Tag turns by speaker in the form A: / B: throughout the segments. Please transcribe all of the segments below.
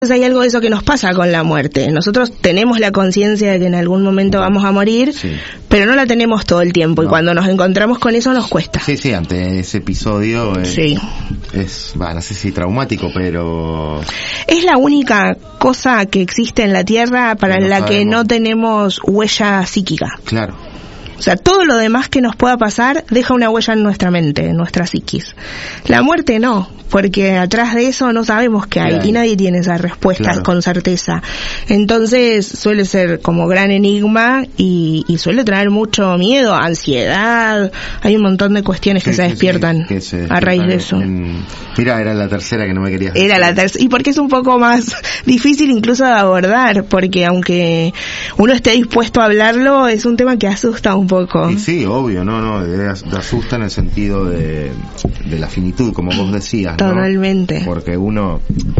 A: hay algo de eso que nos pasa con la muerte. Nosotros tenemos la conciencia de que en algún momento vamos a morir, sí, pero no la tenemos todo el tiempo, no. Y cuando nos encontramos con eso nos cuesta.
B: Sí, ante ese episodio
A: sí.
B: No sé si traumático, pero...
A: Es la única cosa que existe en la Tierra para la que no tenemos huella psíquica.
B: Claro.
A: O sea, todo lo demás que nos pueda pasar deja una huella en nuestra mente, en nuestra psiquis. La muerte no, porque atrás de eso no sabemos qué hay, claro, y nadie tiene esa respuesta, claro, con certeza. Entonces suele ser como gran enigma y suele traer mucho miedo, ansiedad. Hay un montón de cuestiones que se despiertan a raíz de eso.
B: Mira, era la tercera que no me querías
A: decir. Era la tercera, y porque es un poco más difícil incluso de abordar, porque aunque uno esté dispuesto a hablarlo, es un tema que asusta un poco.
B: Y sí, obvio, no, asusta en el sentido de la finitud, como vos decías, ¿no?
A: Totalmente.
B: Porque uno,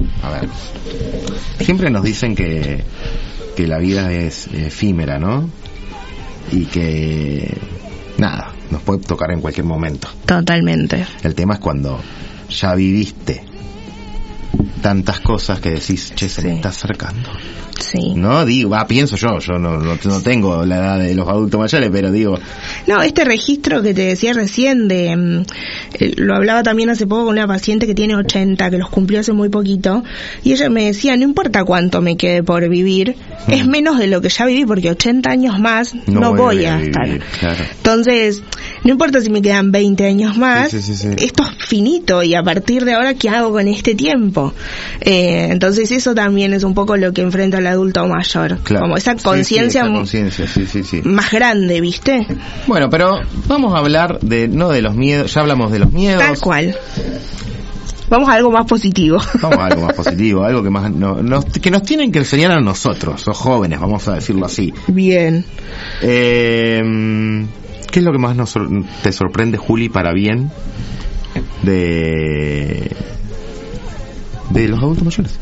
B: siempre nos dicen que la vida es efímera, ¿no? Y que nada, nos puede tocar en cualquier momento.
A: Totalmente.
B: El tema es cuando ya viviste tantas cosas que decís, che, se me está acercando.
A: Sí.
B: No digo, pienso yo no tengo la edad de los adultos mayores, pero digo...
A: No, este registro que te decía recién lo hablaba también hace poco con una paciente que tiene 80, que los cumplió hace muy poquito, y ella me decía, no importa cuánto me quede por vivir, es menos de lo que ya viví, porque 80 años más no voy a estar.
B: Claro.
A: Entonces, no importa si me quedan 20 años más,
B: sí.
A: Esto es finito, y a partir de ahora, ¿qué hago con este tiempo? Entonces eso también es un poco lo que enfrenta el adulto mayor,
B: claro,
A: como esa conciencia
B: sí.
A: más grande, ¿viste?
B: Bueno, pero vamos a hablar no de los miedos, ya hablamos de los miedos.
A: Tal cual. Vamos a algo más positivo.
B: Vamos a algo más positivo, algo que más que nos tienen que enseñar a nosotros, los jóvenes, vamos a decirlo así.
A: Bien.
B: ¿Qué es lo que más te sorprende, Juli, para bien de los adultos mayores?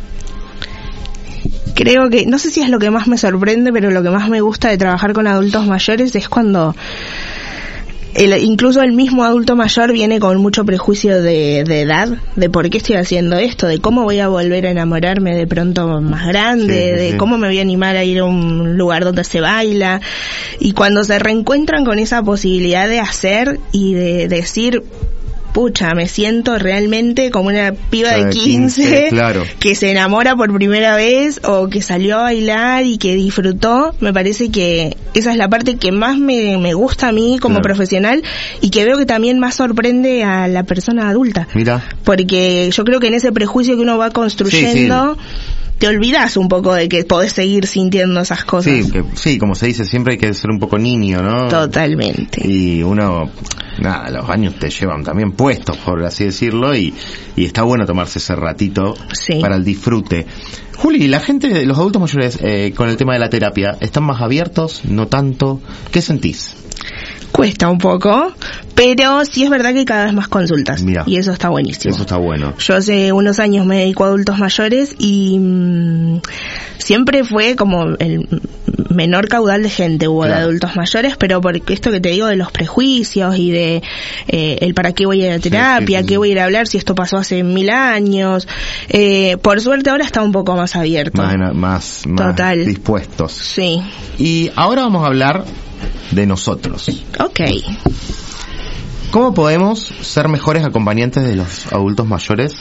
A: Creo que, no sé si es lo que más me sorprende, pero lo que más me gusta de trabajar con adultos mayores es cuando incluso el mismo adulto mayor viene con mucho prejuicio de edad, de por qué estoy haciendo esto, de cómo voy a volver a enamorarme de pronto más grande, cómo me voy a animar a ir a un lugar donde se baila, y cuando se reencuentran con esa posibilidad de hacer y de decir, pucha, me siento realmente como una piba de 15
B: claro,
A: que se enamora por primera vez o que salió a bailar y que disfrutó. Me parece que esa es la parte que más me gusta a mí como profesional, y que veo que también más sorprende a la persona adulta.
B: Mira.
A: Porque yo creo que en ese prejuicio que uno va construyendo... te olvidás un poco de que podés seguir sintiendo esas cosas.
B: Sí, como se dice, siempre hay que ser un poco niño, ¿no?
A: Totalmente.
B: Y uno, los años te llevan también puestos, por así decirlo, y está bueno tomarse ese ratito para el disfrute. Juli, la gente, los adultos mayores, con el tema de la terapia, ¿están más abiertos? ¿No tanto? ¿Qué sentís?
A: Cuesta un poco, pero sí es verdad que hay cada vez más consultas.
B: Mirá,
A: y eso está buenísimo.
B: Eso está bueno.
A: Yo hace unos años me dedico a adultos mayores y siempre fue como el menor caudal de gente hubo de adultos mayores, pero por esto que te digo de los prejuicios y de el para qué voy a ir a terapia, qué voy a ir a hablar si esto pasó hace 1000 años. Por suerte ahora está un poco más abierto.
B: Más
A: Total.
B: Dispuestos.
A: Sí.
B: Y ahora vamos a hablar de nosotros.
A: Ok.
B: ¿Cómo podemos ser mejores acompañantes de los adultos mayores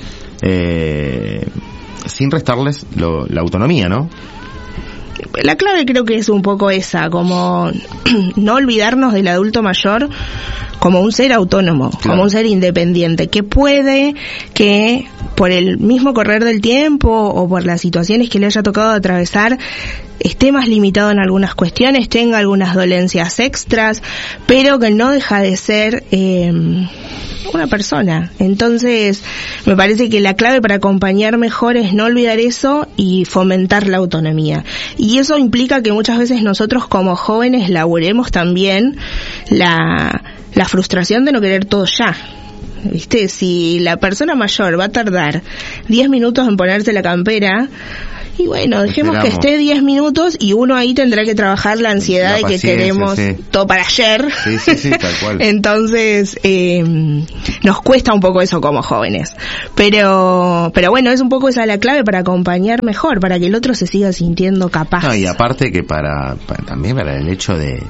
B: sin restarles la autonomía, ¿no?
A: La clave creo que es un poco esa, como no olvidarnos del adulto mayor como un ser autónomo, como un ser independiente, que puede que por el mismo correr del tiempo o por las situaciones que le haya tocado atravesar esté más limitado en algunas cuestiones, tenga algunas dolencias extras, pero que no deja de ser una persona. Entonces me parece que la clave para acompañar mejor es no olvidar eso y fomentar la autonomía, y eso implica que muchas veces nosotros como jóvenes laburemos también la frustración de no querer todo ya. ¿Viste? Si la persona mayor va a tardar 10 minutos en ponerse la campera y bueno, dejemos que esté 10 minutos y uno ahí tendrá que trabajar la ansiedad de que queremos todo para ayer.
B: Sí, tal cual.
A: Entonces, nos cuesta un poco eso como jóvenes. Pero bueno, es un poco esa la clave para acompañar mejor, para que el otro se siga sintiendo capaz.
B: No, y aparte que también para el hecho de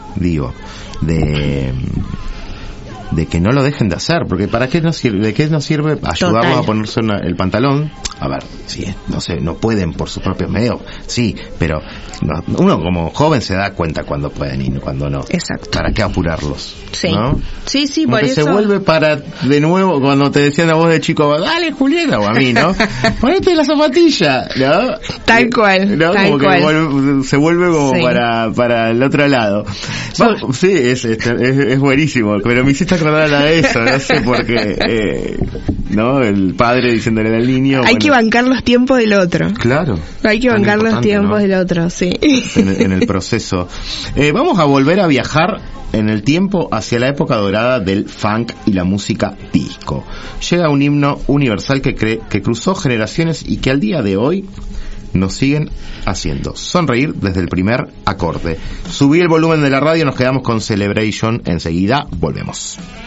B: que no lo dejen de hacer, porque ¿para qué nos sirve? ¿De qué nos sirve ayudarlos a ponerse el pantalón? A ver, sí, no pueden por sus propios medios, sí, pero uno como joven se da cuenta cuando pueden y cuando no.
A: Exacto.
B: ¿Para qué apurarlos?
A: Sí.
B: ¿No?
A: Sí,
B: como
A: por
B: que
A: eso.
B: Se vuelve de nuevo, cuando te decían a vos de chico, dale Julieta, o a mí, ¿no? Ponete la zapatilla, ¿no?
A: Tal cual,
B: ¿no?
A: tal
B: como
A: cual.
B: Que se vuelve como para el otro lado. Sí, es buenísimo, pero me hiciste acordar a eso, no sé por qué, ¿no? El padre diciéndole al niño.
A: Hay que bancar los tiempos del otro.
B: Claro.
A: Hay que bancar los tiempos del otro, sí.
B: En el proceso. Vamos a volver a viajar en el tiempo hacia la época dorada del funk y la música disco. Llega un himno universal que cruzó generaciones y que al día de hoy nos siguen haciendo sonreír desde el primer acorde. Subí el volumen de la radio, nos quedamos con Celebration, enseguida volvemos.